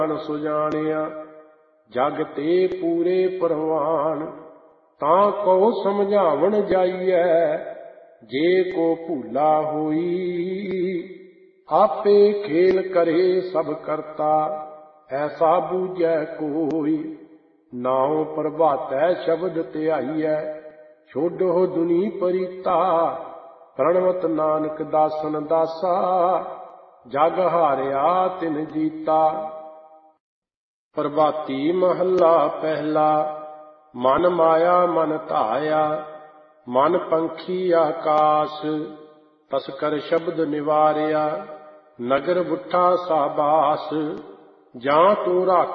ਸੁਜਾਣਿਆ ਜਗ ਤੇ ਪੂਰੇ ਪ੍ਰਵਾਨ। ਤਾਂ ਕਉ ਸਮਝਾਵਣ ਜਾਈਐ ਜੇ ਕੋ ਭੂਲਾ ਹੋਈ। ਆਪੇ ਖੇਲ ਕਰੇ ਸਭ ਕਰਤਾ ਐਸਾ ਬੂਝੈ ਕੋਈ। ਨਾਉ ਪ੍ਰਭਾਤੈ ਸ਼ਬਦ ਧਿਆਈਐ ਛੋਡੋ ਦੁਨੀ ਪਰੀਤਾ। ਪ੍ਰਣਵਤ ਨਾਨਕ ਦਾਸਨ ਦਾਸਾ ਜਗ ਹਾਰਿਆ ਤਿਨ ਜੀਤਾ। ਪ੍ਰਭਾਤੀ ਮਹੱਲਾ ਪਹਿਲਾ। ਮਨ ਮਾਇਆ ਮਨ ਧਾਇਆ ਮਨ ਪੰਖੀ ਆਕਾਸ। ਤਸਕਰ ਸ਼ਬਦ ਨਿਵਾਰਿਆ ਨਗਰ ਬੁੱਠਾ ਸਾਬਾਸ। ਜਾਂ ਤੂੰ ਰੱਖ